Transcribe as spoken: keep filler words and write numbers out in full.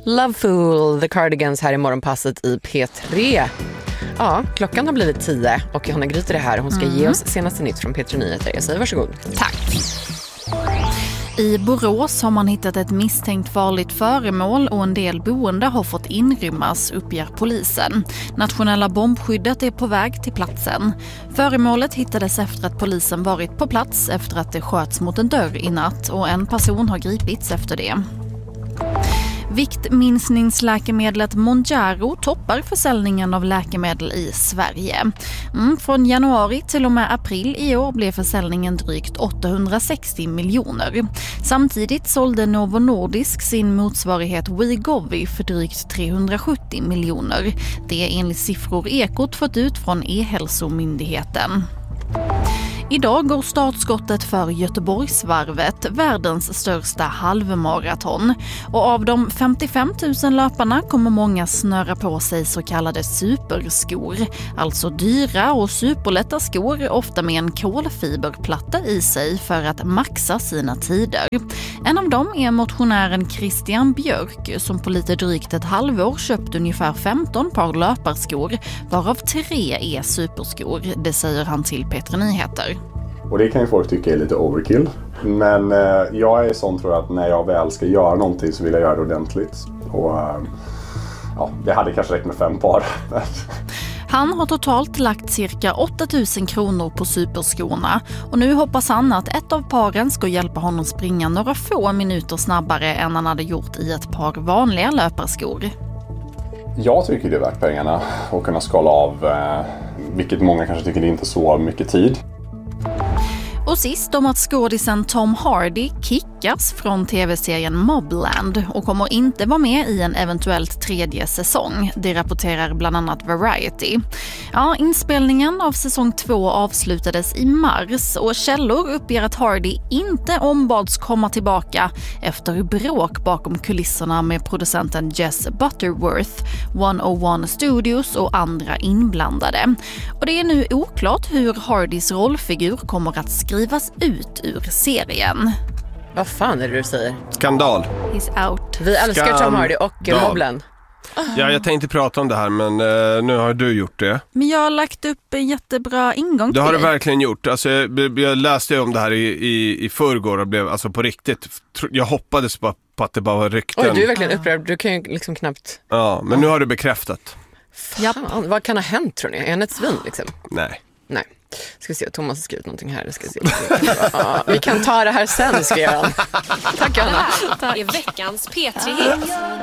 Loveful, The Cardigans här i morgonpasset i P tre. Ja, klockan har blivit tio och Johanna Gryter är här. Hon ska mm. ge oss senaste nytt från P tre Nyheter. Jag säger varsågod. Tack. I Borås har man hittat ett misstänkt farligt föremål och en del boende har fått inrymmas, uppger polisen. Nationella bombskyddet är på väg till platsen. Föremålet hittades efter att polisen varit på plats efter att det sköts mot en dörr i natt och en person har gripits efter det. Viktminskningsläkemedlet Mounjaro toppar försäljningen av läkemedel i Sverige. Mm, från januari till och med april i år blev försäljningen drygt åttahundrasextio miljoner. Samtidigt sålde Novo Nordisk sin motsvarighet Wegovy för drygt trehundrasjuttio miljoner. Det är enligt siffror Ekot fått ut från E-hälsomyndigheten. Idag går startskottet för Göteborgsvarvet, världens största halvmaraton. Och av de femtiofem tusen löparna kommer många snöra på sig så kallade superskor. Alltså dyra och superlätta skor, ofta med en kolfiberplatta i sig för att maxa sina tider. En av dem är motionären Christian Björk som på lite drygt ett halvår köpt ungefär femton par löparskor, varav tre är superskor. Det säger han till P tre Nyheter. Och det kan ju folk tycka är lite overkill. Men eh, jag är sån, tror jag, att när jag väl ska göra någonting så vill jag göra det ordentligt. Och eh, ja, det hade kanske räckt med fem par. Han har totalt lagt cirka åtta tusen kronor på superskorna och nu hoppas han att ett av paren ska hjälpa honom springa några få minuter snabbare än han hade gjort i ett par vanliga löparskor. Jag tycker det är värt pengarna att kunna skala av, eh, vilket många kanske tycker det är inte så mycket tid. Och sist om att skådisen Tom Hardy kickas från tv-serien Mobland och kommer inte vara med i en eventuellt tredje säsong. Det rapporterar bland annat Variety. Ja, inspelningen av säsong två avslutades i mars och källor uppger att Hardy inte ombads komma tillbaka efter bråk bakom kulisserna med producenten Jess Butterworth, etthundraett Studios och andra inblandade. Och det är nu oklart hur Hardys rollfigur kommer att skrivas ut ur serien. Vad fan är det du säger? Skandal. He's out. Vi älskar Skandal. Tom Hardy och Mobland. Ja, jag tänkte prata om det här, men uh, nu har du gjort det. Men jag har lagt upp en jättebra ingång till Det har du dig. verkligen gjort. Alltså, jag, jag läste om det här i, i, i förrgår och blev alltså på riktigt. Jag hoppades bara på att det bara var rykten. Oj, du är verkligen upprörd. Du kan ju liksom knappt... Ja, men nu har du bekräftat. Fan, vad kan ha hänt, tror ni? Är han ett svin liksom? Nej. Nej. Ska vi se, Thomas har skrivit någonting här. Ska se. Ja, vi kan ta det här sen, skrev han. Tack, Anna. Det här är veckans P tre-hit.